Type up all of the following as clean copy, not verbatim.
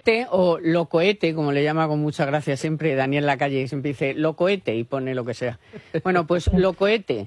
locoete o locoete, como le llama con mucha gracia siempre Daniel Lacalle, siempre dice locoete y pone lo que sea. Bueno, pues locoete.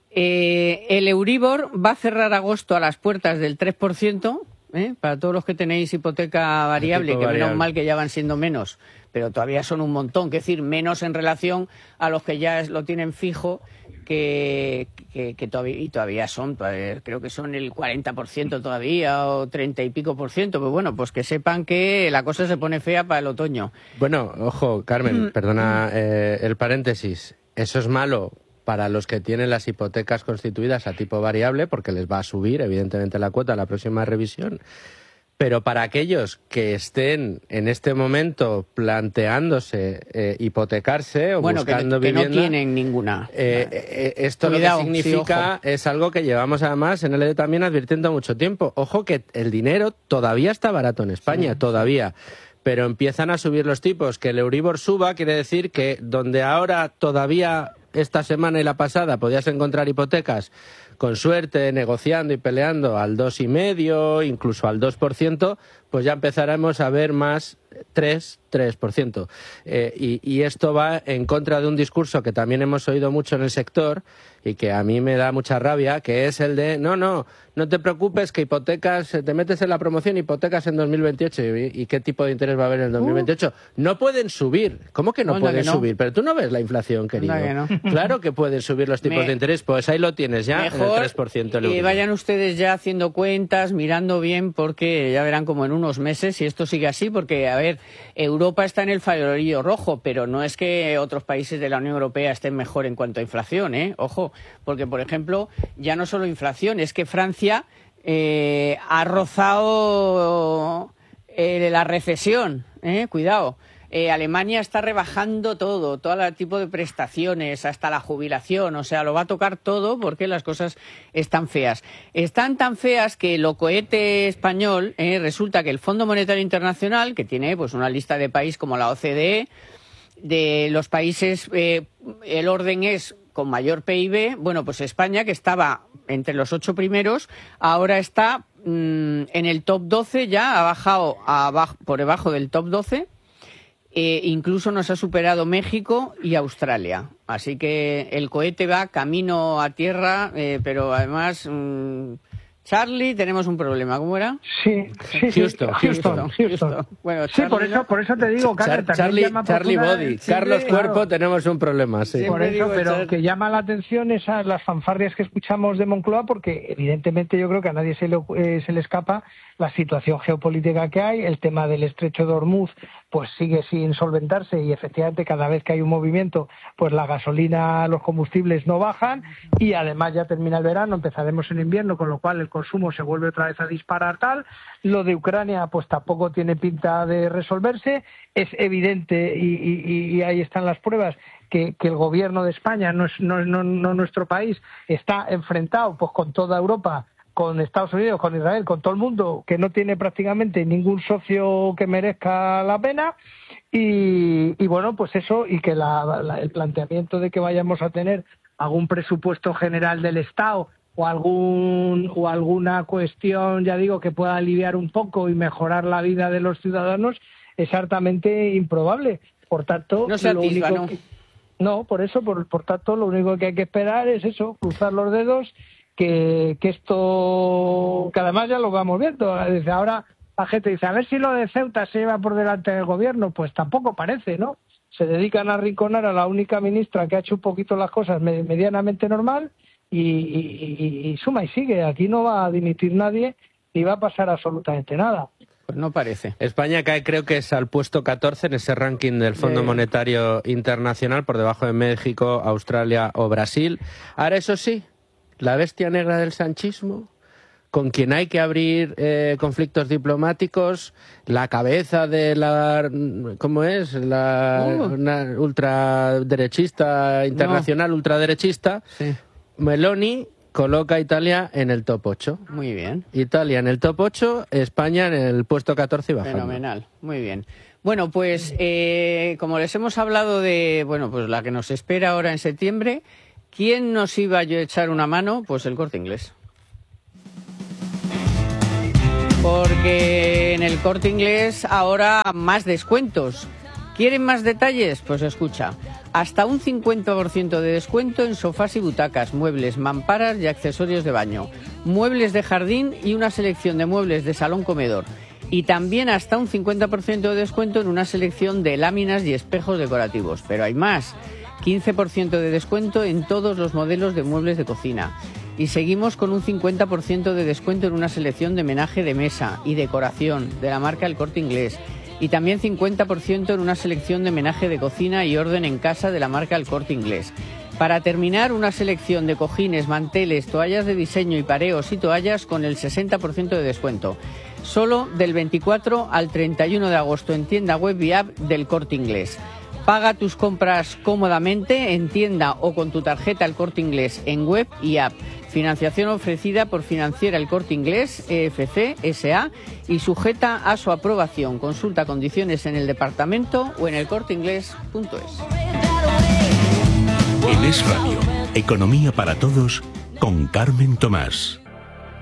El Euribor va a cerrar agosto a las puertas del 3%, para todos los que tenéis hipoteca variable, que menos mal que ya van siendo menos, pero todavía son un montón, que decir, menos en relación a los que ya lo tienen fijo, que todavía son, creo que son el 40% todavía, o 30 y pico %. Pues bueno, pues que sepan que la cosa se pone fea para el otoño. Bueno, ojo, Carmen, perdona el paréntesis. Eso es malo para los que tienen las hipotecas constituidas a tipo variable, porque les va a subir, evidentemente, la cuota a la próxima revisión. Pero para aquellos que estén en este momento planteándose hipotecarse o buscando vivienda, no tienen ninguna. Esto cuidado, lo que significa es algo que llevamos además en el también advirtiendo mucho tiempo. Ojo que el dinero todavía está barato en España, todavía. Pero empiezan a subir los tipos. Que el Euribor suba quiere decir que donde ahora todavía esta semana y la pasada podías encontrar hipotecas con suerte, negociando y peleando al 2,5%, incluso al 2%, pues ya empezaremos a ver más 3%. Y esto va en contra de un discurso que también hemos oído mucho en el sector y que a mí me da mucha rabia, que es el de no te preocupes, que hipotecas, te metes en la promoción, hipotecas en 2028. ¿Y qué tipo de interés va a haber en el 2028? No pueden subir. ¿Cómo que no pueden subir? Pero tú no ves la inflación, querido. Claro que pueden subir los tipos de interés, pues ahí lo tienes ya, mejor en el 3%. Y vayan ustedes ya haciendo cuentas, mirando bien, porque ya verán como en unos meses, si esto sigue así, porque, a ver, Europa está en el farolillo rojo, pero no es que otros países de la Unión Europea estén mejor en cuanto a inflación, ojo, porque, por ejemplo, ya no solo inflación, es que Francia ha rozado la recesión, cuidado. Alemania está rebajando todo tipo de prestaciones, hasta la jubilación, o sea, lo va a tocar todo porque las cosas están feas. Están tan feas que el cohete español, resulta que el Fondo Monetario Internacional, que tiene pues una lista de países como la OCDE, de los países, el orden es con mayor PIB, bueno, pues España, que estaba entre los 8 primeros, ahora está en el top 12 ya, ha bajado por debajo del top 12. Incluso nos ha superado México y Australia. Así que el cohete va camino a tierra, pero además, Charlie, tenemos un problema. ¿Cómo era? Sí. Houston. Bueno, sí, por eso te digo, Charlie Body. Carlos Cuerpo, tenemos un problema, sí. Por eso, pero que llama la atención esas las fanfarrias que escuchamos de Moncloa, porque evidentemente yo creo que a nadie se le escapa la situación geopolítica que hay, el tema del estrecho de Hormuz pues sigue sin solventarse y efectivamente cada vez que hay un movimiento pues la gasolina, los combustibles no bajan y además ya termina el verano, empezaremos el invierno, con lo cual el consumo se vuelve otra vez a disparar tal. Lo de Ucrania pues tampoco tiene pinta de resolverse, es evidente y ahí están las pruebas que el gobierno de España, no nuestro país, está enfrentado pues con toda Europa, con Estados Unidos, con Israel, con todo el mundo, que no tiene prácticamente ningún socio que merezca la pena y bueno, pues eso, y que el planteamiento de que vayamos a tener algún presupuesto general del Estado o alguna cuestión, ya digo, que pueda aliviar un poco y mejorar la vida de los ciudadanos es hartamente improbable. Por tanto, no se atisba, ¿no? Por tanto, lo único que hay que esperar es eso, cruzar los dedos, que esto, que además ya lo vamos viendo. Desde ahora la gente dice, a ver si lo de Ceuta se lleva por delante del gobierno, pues tampoco parece, ¿no? Se dedican a arrinconar a la única ministra que ha hecho un poquito las cosas medianamente normal y suma y sigue. Aquí no va a dimitir nadie ni va a pasar absolutamente nada. Pues no parece. España cae, creo que es al puesto 14 en ese ranking del Fondo Monetario Internacional, por debajo de México, Australia o Brasil. Ahora, eso sí, la bestia negra del sanchismo, con quien hay que abrir conflictos diplomáticos, la cabeza de la... ¿Cómo es? Una ultraderechista internacional, ultraderechista. Sí. Meloni coloca a Italia en el top 8. Muy bien. Italia en el top 8, España en el puesto 14 y bajando. Fenomenal, muy bien. Bueno, pues como les hemos hablado de pues la que nos espera ahora en septiembre, ¿quién nos iba a echar una mano? Pues el Corte Inglés. Porque en el Corte Inglés ahora más descuentos. ¿Quieren más detalles? Pues escucha. Hasta un 50% de descuento en sofás y butacas, muebles, mamparas y accesorios de baño, muebles de jardín y una selección de muebles de salón-comedor. Y también hasta un 50% de descuento en una selección de láminas y espejos decorativos. Pero hay más. 15% de descuento en todos los modelos de muebles de cocina. Y seguimos con un 50% de descuento en una selección de menaje de mesa y decoración de la marca El Corte Inglés. Y también 50% en una selección de menaje de cocina y orden en casa de la marca El Corte Inglés. Para terminar, una selección de cojines, manteles, toallas de diseño y pareos y toallas con el 60% de descuento. Solo del 24 al 31 de agosto en tienda web y app del Corte Inglés. Paga tus compras cómodamente en tienda o con tu tarjeta El Corte Inglés en web y app. Financiación ofrecida por Financiera El Corte Inglés, EFC, S.A. y sujeta a su aprobación. Consulta condiciones en el departamento o en elcorteinglés.es. En Es Radio, Economía para Todos, con Carmen Tomás.